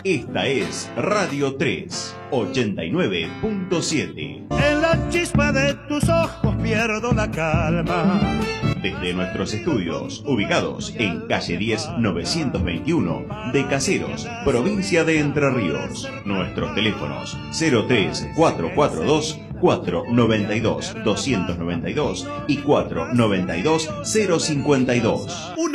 Esta es Radio 3, 89.7. En la chispa de tus ojos pierdo la calma. Desde nuestros estudios, ubicados en calle 10 921 de Caseros, provincia de Entre Ríos. Nuestros teléfonos 03 442 492 292 y 492 052.